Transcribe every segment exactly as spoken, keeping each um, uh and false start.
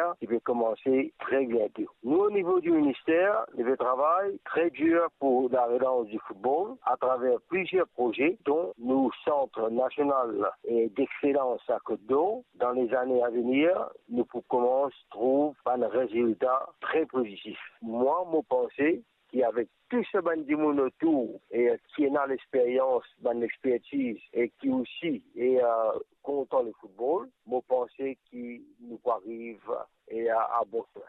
ministère qui va commencer très bientôt. Nous, au niveau du ministère, nous travaillons très dur pour la relance du football à travers plusieurs projets, dont nos centres national d'excellence à Côte d'Or. Dans les années à venir, nous commençons à trouver un résultat très positif. Moi, mon pensée, qui avec tout ce bandi monde autour et qui a l'expérience, l'expertise et qui aussi est euh, content le football, mon pensée qui nous arrive et à, à bon point.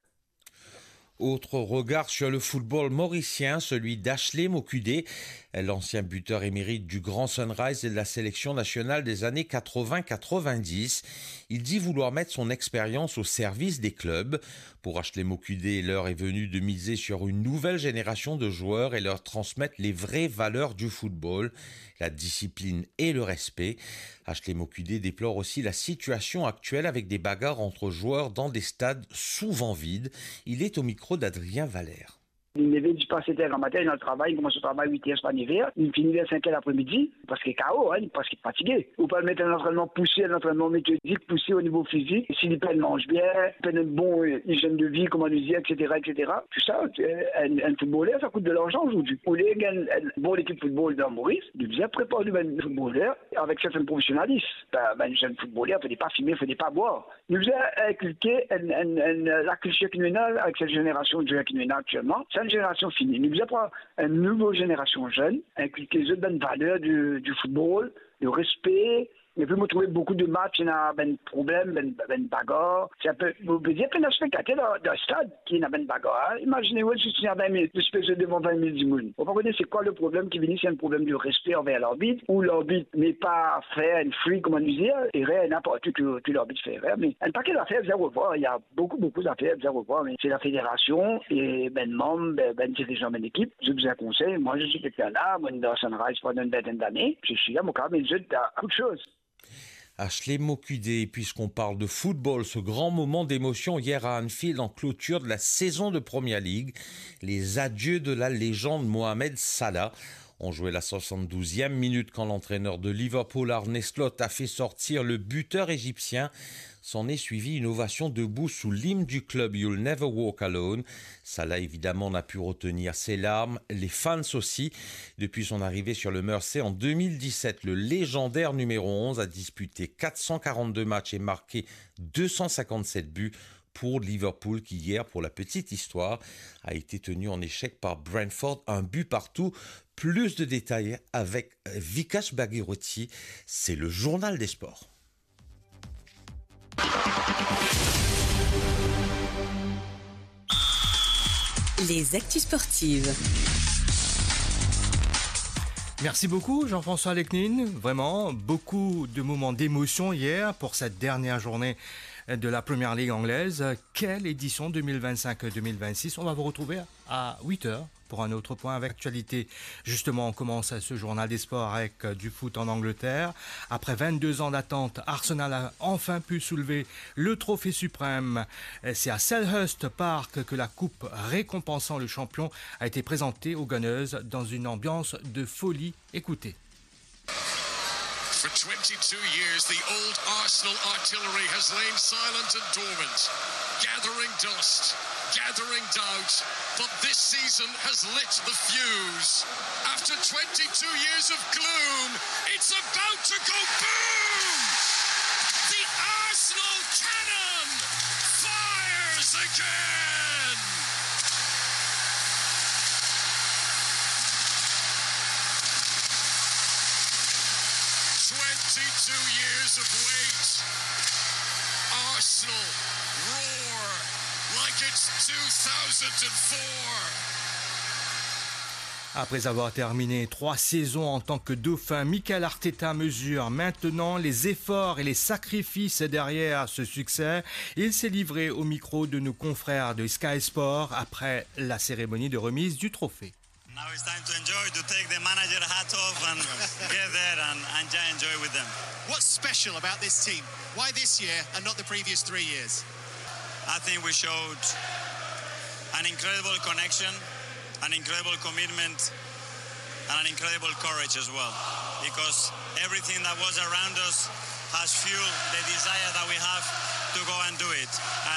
Autre regard sur le football mauricien, celui d'Ashley Mokudé, l'ancien buteur émérite du Grand Sunrise et de la sélection nationale des années quatre-vingts quatre-vingt-dix. Il dit vouloir mettre son expérience au service des clubs. Pour Ashley Mokudé, l'heure est venue de miser sur une nouvelle génération de joueurs et leur transmettre les vraies valeurs du football, la discipline et le respect. Ashley Mokudé déplore aussi la situation actuelle avec des bagarres entre joueurs dans des stades souvent vides. Il est au micro d'Adrien Valère. Il me dit pas sept heures le matin, il a le travail, il commence le travail à huit heures, c'est pas l'hiver. Il finit vers cinq heures l'après-midi, parce qu'il est K O, hein, parce qu'il est fatigué. Ou pas le mettre un entraînement poussé, un entraînement méthodique, poussé au niveau physique. S'il peut, il mange bien, il peut une bonne hygiène de vie, comme on nous dit, et cetera, et cetera. Tout ça, un, un footballeur, ça coûte de l'argent aujourd'hui. Pour les gars, une bonne équipe de football dans Maurice, il vient préparer du footballeur avec certains professionnalistes. Ben, ben, jeune footballeur, il ne faut pas fumer, il ne faut pas boire. Nous faisons inculquer la culture qui nous est avec cette génération de joueurs qui nous est actuellement. C'est une génération finie. Nous avons une nouvelle génération jeune, inculquer les bonnes valeurs du, du football, le respect. Et puis, vous trouvez beaucoup de matchs, il y a un problème, une bagarre. Vous pouvez dire qu'il y a un spectateur dans le stade qui a une bagarre. Imaginez-vous si il y a vingt mille, le spectateur devant vingt mille personnes. Vous pouvez dire c'est quoi le problème qui vient, c'est un problème de respect envers l'arbitre, ou l'arbitre n'est pas fait une free, comme on dit, et rien, n'importe tout que l'arbitre fait. Mais un paquet d'affaires, vous allez revoir. Il y a beaucoup, beaucoup d'affaires, vous allez revoir. Mais c'est la fédération et ben membre, ben, ben dirigeant de l'équipe. Je vous conseille. Moi, je suis quelqu'un là, moi, dans Sunrise pendant une vingtaine d'années. Je suis là, mon cas, mais je dis beaucoup de choses. Ashley Mokudé, puisqu'on parle de football, ce grand moment d'émotion hier à Anfield en clôture de la saison de Premier League, les adieux de la légende Mohamed Salah. On jouait la soixante-douzième minute quand l'entraîneur de Liverpool, Arne Slot, a fait sortir le buteur égyptien. S'en est suivi une ovation debout sous l'hymne du club You'll Never Walk Alone. Salah, évidemment, n'a pu retenir ses larmes, les fans aussi. Depuis son arrivée sur le Mersey en deux mille dix-sept, le légendaire numéro onze a disputé quatre cent quarante-deux matchs et marqué deux cent cinquante-sept buts pour Liverpool, qui hier, pour la petite histoire, a été tenu en échec par Brentford, un but partout. Plus de détails avec Vikash Bhagirathi, c'est le journal des sports. Les actus sportives. Merci beaucoup Jean-François Lecnine. Vraiment, beaucoup de moments d'émotion hier pour cette dernière journée de la Premier League anglaise. Quelle édition deux mille vingt-cinq deux mille vingt-six. On va vous retrouver à huit heures pour un autre point avec actualité. Justement, on commence ce journal des sports avec du foot en Angleterre. Après vingt-deux ans d'attente, Arsenal a enfin pu soulever le trophée suprême. C'est à Selhurst Park que la coupe récompensant le champion a été présentée aux Gunners dans une ambiance de folie. Écoutez. For twenty-two years, the old Arsenal artillery has lain silent and dormant, gathering dust, gathering doubt, but this season has lit the fuse. After twenty-two years of gloom, it's about to go boom! The Arsenal cannon fires again! twenty-two years of wait. Arsenal roar like it's two thousand four. Après avoir terminé trois saisons en tant que dauphin, Mikel Arteta mesure maintenant les efforts et les sacrifices derrière ce succès. Il s'est livré au micro de nos confrères de Sky Sport après la cérémonie de remise du trophée. Now it's time to enjoy, to take the manager hat off and get there and, and enjoy with them. What's special about this team? Why this year and not the previous three years? I think we showed an incredible connection, an incredible commitment, and an incredible courage as well. Because everything that was around us has fueled the desire that we have to go and do it. And